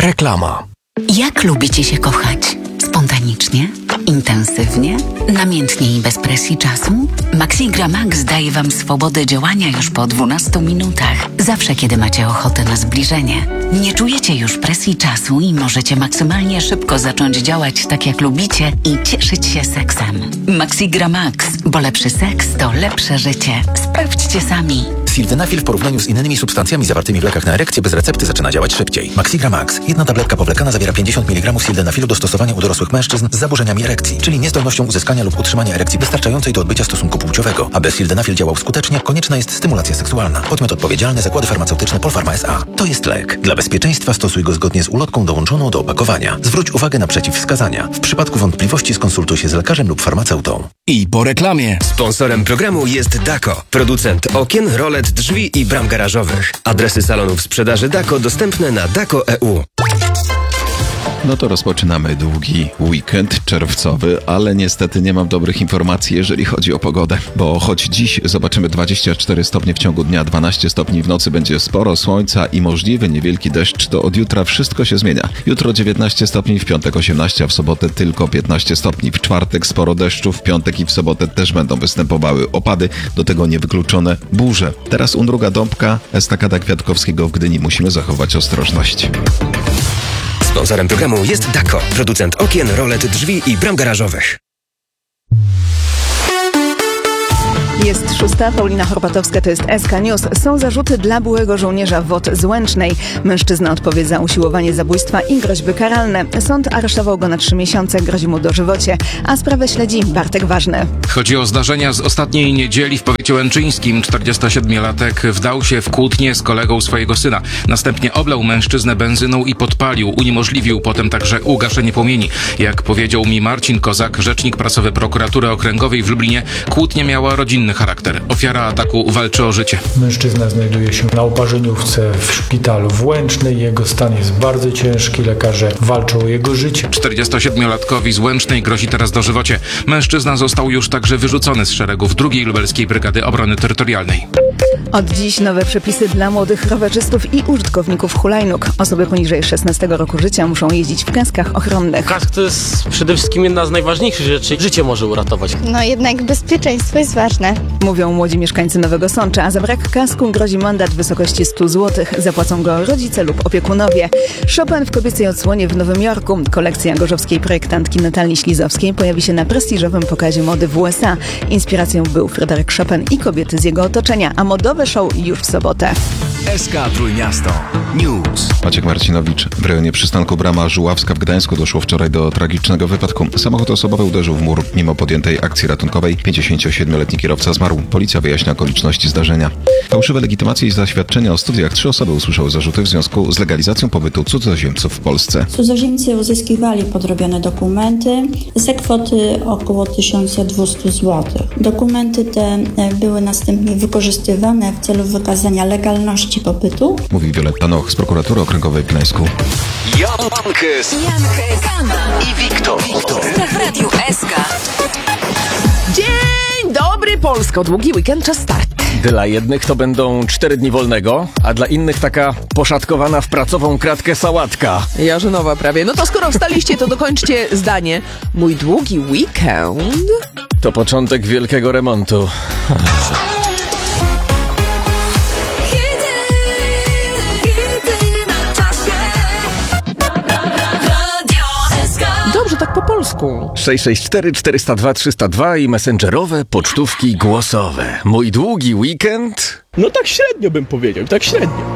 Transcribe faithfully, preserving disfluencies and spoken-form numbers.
Reklama. Jak lubicie się kochać? Spontanicznie? Intensywnie? Namiętnie i bez presji czasu? Maxigra Max daje Wam swobodę działania już po dwunastu minutach. Zawsze, kiedy macie ochotę na zbliżenie. Nie czujecie już presji czasu i możecie maksymalnie szybko zacząć działać tak, jak lubicie i cieszyć się seksem. Maxigra Max, bo lepszy seks to lepsze życie. Sprawdźcie sami. Sildenafil w porównaniu z innymi substancjami zawartymi w lekach na erekcję bez recepty zaczyna działać szybciej. Maxigra Max. Jedna tabletka powlekana zawiera pięćdziesiąt miligramów sildenafilu do stosowania u dorosłych mężczyzn z zaburzeniami erekcji, czyli niezdolnością uzyskania lub utrzymania erekcji wystarczającej do odbycia stosunku płciowego. Aby sildenafil działał skutecznie, konieczna jest stymulacja seksualna. Podmiot odpowiedzialny: Zakłady Farmaceutyczne Polpharma S A. To jest lek. Dla bezpieczeństwa stosuj go zgodnie z ulotką dołączoną do opakowania. Zwróć uwagę na przeciwwskazania. W przypadku wątpliwości skonsultuj się z lekarzem lub farmaceutą. I po reklamie. Sponsorem programu jest Dako, producent okien, rolet, drzwi i bram garażowych. Adresy salonów sprzedaży Dako dostępne na dako kropka e u. No to rozpoczynamy długi weekend czerwcowy, ale niestety nie mam dobrych informacji, jeżeli chodzi o pogodę. Bo choć dziś zobaczymy dwadzieścia cztery stopnie w ciągu dnia, dwanaście stopni w nocy, będzie sporo słońca i możliwy niewielki deszcz, to od jutra wszystko się zmienia. Jutro dziewiętnaście stopni, w piątek osiemnaście, a w sobotę tylko piętnaście stopni. W czwartek sporo deszczu, w piątek i w sobotę też będą występowały opady, do tego niewykluczone burze. Teraz u Druga Dąbka, estakada Kwiatkowskiego w Gdyni. Musimy zachować ostrożność. Sponsorem programu jest Dako, producent okien, rolet, drzwi i bram garażowych. Jest szósta, Paulina Horpatowska, to jest S K News. Są zarzuty dla byłego żołnierza W O T z Łęcznej. Mężczyzna odpowie za usiłowanie zabójstwa i groźby karalne. Sąd aresztował go na trzy miesiące, grozi mu dożywocie, a sprawę śledzi Bartek Ważny. Chodzi o zdarzenia z ostatniej niedzieli w powiecie łęczyńskim. czterdziestosiedmiolatek wdał się w kłótnię z kolegą swojego syna. Następnie oblał mężczyznę benzyną i podpalił. Uniemożliwił potem także ugaszenie płomieni. Jak powiedział mi Marcin Kozak, rzecznik prasowy prokuratury okręgowej w Lublinie, kłótnia miała rodzinny charakter. Ofiara ataku walczy o życie. Mężczyzna znajduje się na oparzeniówce w szpitalu w Łęcznej. Jego stan jest bardzo ciężki. Lekarze walczą o jego życie. czterdziestosiedmiolatkowi z Łęcznej grozi teraz dożywocie. Mężczyzna został już także wyrzucony z szeregów drugiej Lubelskiej Brygady Obrony Terytorialnej. Od dziś nowe przepisy dla młodych rowerzystów i użytkowników hulajnóg. Osoby poniżej szesnastego roku życia muszą jeździć w kaskach ochronnych. Kask to jest przede wszystkim jedna z najważniejszych rzeczy. Życie może uratować. No jednak bezpieczeństwo jest ważne. Mówią młodzi mieszkańcy Nowego Sącza, a za brak kasku grozi mandat w wysokości stu złotych. Zapłacą go rodzice lub opiekunowie. Chopin w kobiecej odsłonie w Nowym Jorku. Kolekcja gorzowskiej projektantki Natalii Ślizowskiej pojawi się na prestiżowym pokazie mody w U S A. Inspiracją był Fryderyk Chopin i kobiety z jego otoczenia, a modowe show już w sobotę. S K Trójmiasto News. Maciek Marcinowicz. W rejonie przystanku Brama Żuławska w Gdańsku doszło wczoraj do tragicznego wypadku. Samochód osobowy uderzył w mur. Mimo podjętej akcji ratunkowej pięćdziesięciosiedmioletni kierowca zmarł. Policja wyjaśnia okoliczności zdarzenia. Fałszywe legitymacje i zaświadczenia o studiach. Trzy osoby usłyszały zarzuty w związku z legalizacją pobytu cudzoziemców w Polsce. Cudzoziemcy uzyskiwali podrobione dokumenty za kwoty około tysiąc dwieście złotych. Dokumenty te były następnie wykorzystywane w celu wykazania legalności pobytu. Mówi Wioletta Noch z prokuratury okręgowej w Gdańsku. Jankes, Jankes, i Wiktor. w Radiu S K. Dzień dobry Polsko, długi weekend, czas start. Dla jednych to będą cztery dni wolnego, a dla innych taka poszatkowana w pracową kratkę sałatka. Jarzynowa prawie. No to skoro wstaliście, to dokończcie zdanie. Mój długi weekend To początek wielkiego remontu. Dobrze, tak po polsku. sześć sześć cztery czterysta dwa trzysta dwa i messengerowe pocztówki głosowe. Mój długi weekend? No tak średnio bym powiedział, tak średnio.